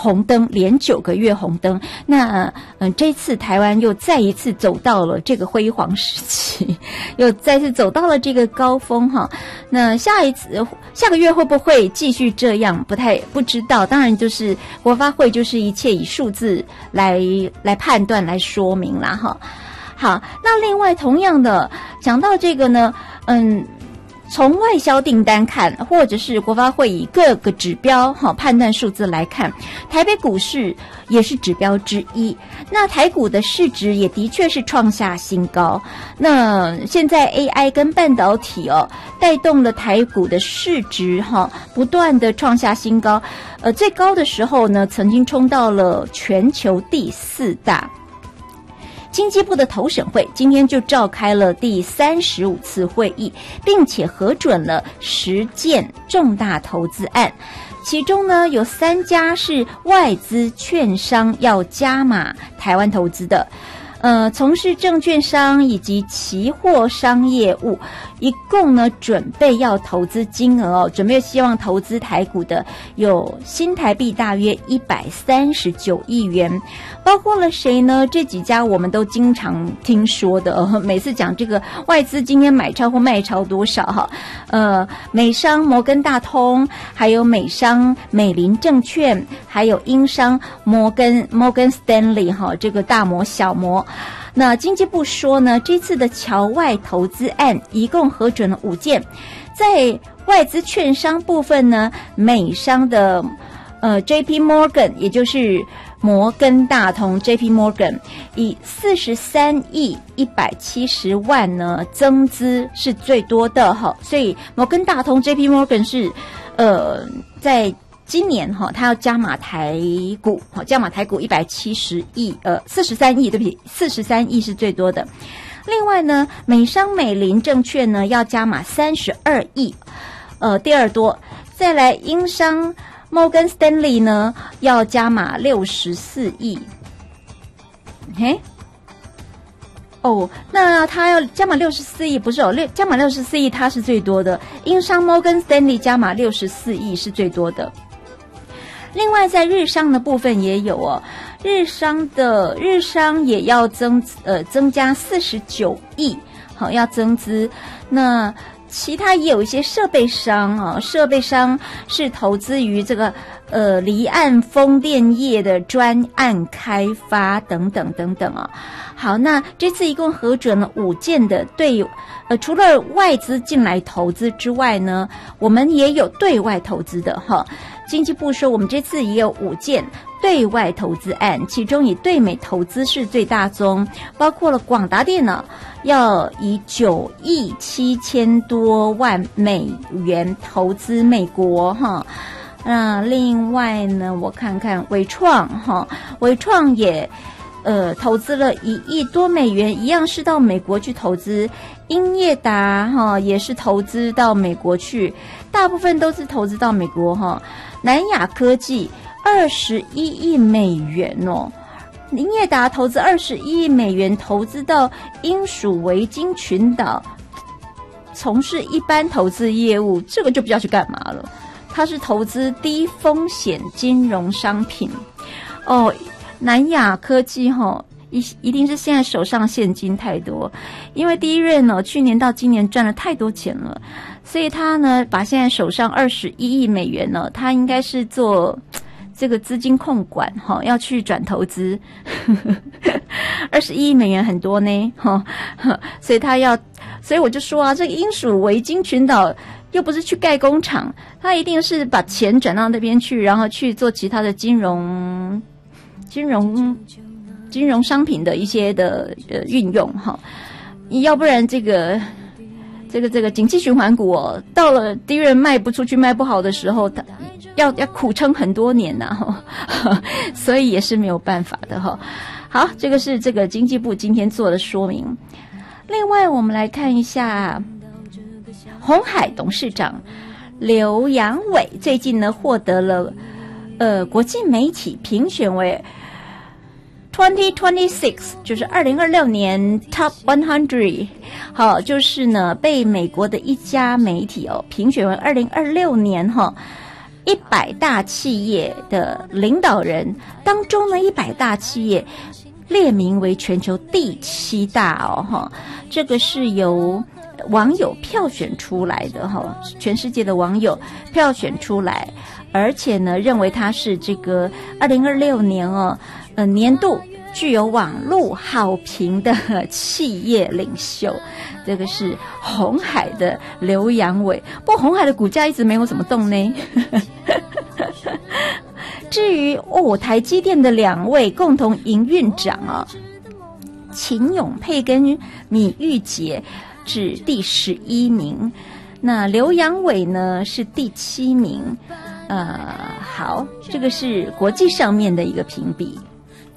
红灯，连9个月红灯。那这次台湾又再一次走到了这个辉煌时期，又再次走到了这个高峰哈。那下个月会不会继续这样？不知道。当然就是国发会就是一切以数字来判断来说明啦哈。好，那另外同样的讲到这个呢，从外销订单看，或者是国发会以各个指标判断数字来看，台北股市也是指标之一。那台股的市值也的确是创下新高。那现在 AI 跟半导体带动了台股的市值不断的创下新高。最高的时候呢，曾经冲到了全球第4大。经济部的投审会今天就召开了第35次会议，并且核准了10件重大投资案，其中呢有3家是外资券商要加码台湾投资的，从事证券商以及期货商业务，一共呢准备要投资金额准备希望投资台股的有新台币大约139亿元。包括了谁呢？这几家我们都经常听说的，每次讲这个外资今天买超或卖超多少美商摩根大通，还有美商美林证券，还有英商摩根 Stanley 这个大摩小摩。那经济部说呢，这次的侨外投资案一共核准了5件，在外资券商部分呢，美商的JP Morgan 也就是摩根大通 JP Morgan 以43亿170万呢增资是最多的所以摩根大通 JP Morgan 是在今年他要加码台股170亿43亿，对不起，43亿是最多的。另外呢，美商美林证券呢要加码32亿，第二多。再来英商Morgan Stanley 呢要加码64亿。那他要加码64亿，不是加码64亿它是最多的，英商 Morgan Stanley 加码64亿是最多的。另外在日商的部分也有日商也要增加49亿，要增资。那其他也有一些设备商设备商是投资于这个离岸风电业的专案开发等等等等好，那这次一共核准了5件的除了外资进来投资之外呢，我们也有对外投资的经济部说我们这次也有5件对外投资案，其中以对美投资是最大宗，包括了广达电脑要以9亿7千多万美元投资美国那另外呢，我看看伟创也投资了1亿多美元，一样是到美国去投资。英业达也是投资到美国去，大部分都是投资到美国南亚科技21亿美元英业达投资21亿美元，投资到英属维京群岛，从事一般投资业务，这个就不知道去干嘛了。它是投资低风险金融商品南亚科技一定是现在手上现金太多，因为第一任去年到今年赚了太多钱了，所以他呢把现在手上21亿美元呢，他应该是做这个资金控管要去转投资21亿美元很多呢所以我就说这个英属维京群岛又不是去盖工厂，他一定是把钱转到那边去，然后去做其他的金融商品的一些的运用要不然这个景气循环股到了第一轮卖不出去卖不好的时候，要苦撑很多年所以也是没有办法的好，这个是这个经济部今天做的说明。另外我们来看一下鸿海董事长刘扬伟最近呢获得了国际媒体评选为2026，就是2026年 Top 100，就是呢被美国的一家媒体评选为2026年 100大企业的领导人当中呢，100大企业列名为全球第7大哦，这个是由网友票选出来的哈，全世界的网友票选出来，而且呢，认为他是这个2026年年度具有网络好评的企业领袖。这个是鸿海的刘扬伟，不过鸿海的股价一直没有怎么动呢。至于台积电的2位共同营运长秦永佩跟米玉洁至第11名，那刘扬伟呢是第7名。好，这个是国际上面的一个评比。